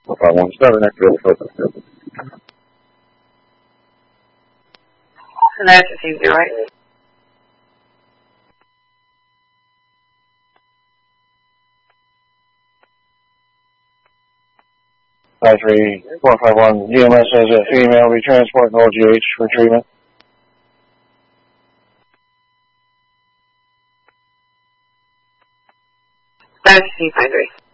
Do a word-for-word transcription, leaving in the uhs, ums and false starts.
five one seven, activate focus. And that's the same, right? five three four five one, E M S says a female will be transporting O G H for treatment. That's the same, five three.